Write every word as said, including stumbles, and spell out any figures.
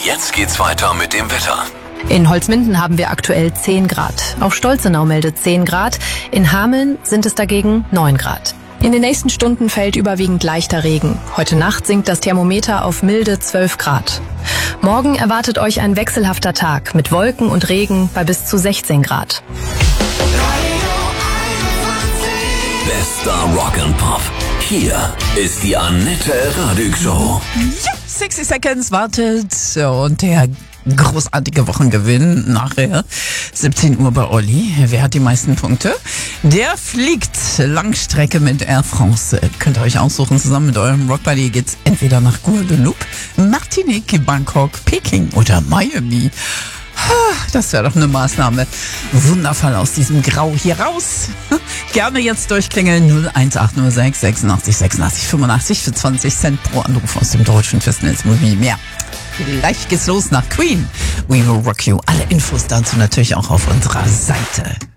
Jetzt geht's weiter mit dem Wetter. In Holzminden haben wir aktuell zehn Grad. Auch Stolzenau meldet zehn Grad. In Hameln sind es dagegen neun Grad. In den nächsten Stunden fällt überwiegend leichter Regen. Heute Nacht sinkt das Thermometer auf milde zwölf Grad. Morgen erwartet euch ein wechselhafter Tag mit Wolken und Regen bei bis zu sechzehn Grad. Bester Rock and Pop. Hier ist die Annette Radig Show. Ja, sechzig Seconds wartet und der großartige Wochengewinn nachher. siebzehn Uhr bei Olli. Wer hat die meisten Punkte? Der fliegt Langstrecke mit Air France. Könnt ihr euch aussuchen, zusammen mit eurem Rockbuddy geht's entweder nach Guadeloupe, Martinique, Bangkok, Peking oder Miami. Das wäre doch eine Maßnahme. Wundervoll aus diesem Grau hier raus. Gerne jetzt durchklingeln null eins acht null sechs sechsundachtzig sechsundachtzig fünfundachtzig für zwanzig Cent pro Anruf aus dem deutschen Festnetzmobil. Mehr. Gleich geht's los nach Queen. We will rock you. Alle Infos dazu natürlich auch auf unserer Seite.